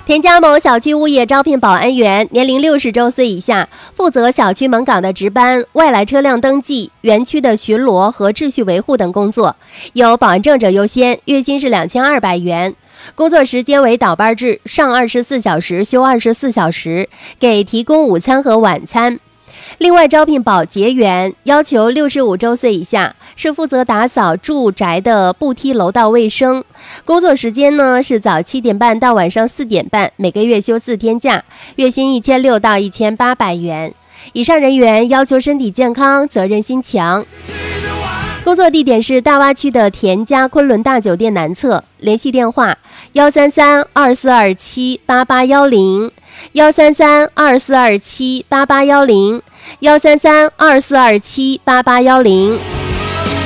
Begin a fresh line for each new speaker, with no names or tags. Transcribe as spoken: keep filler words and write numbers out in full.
田家某小区物业招聘保安员，年龄六十周岁以下，负责小区门岗的值班、外来车辆登记、园区的巡逻和秩序维护等工作，有保安证者优先，月薪是两千二百元。工作时间为倒班制，上二十四小时，休二十四小时，给提供午餐和晚餐。另外招聘保洁员，要求六十五周岁以下，是负责打扫住宅的步梯楼道卫生。工作时间呢是早七点半到晚上四点半，每个月休四天假，月薪一千六到一千八百元。以上人员要求身体健康，责任心强。工作地点是大洼区的田家昆仑大酒店南侧，联系电话幺三三二四二七八八幺零，幺三三二四二七八八幺零，幺三三二四二七八八幺零。